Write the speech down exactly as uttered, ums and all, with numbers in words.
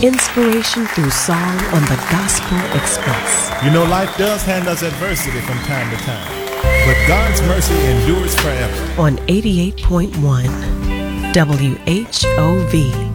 Inspiration through song on the Gospel Express. You know, life does hand us adversity from time to time, but God's mercy endures forever. On eighty-eight point one W H O V.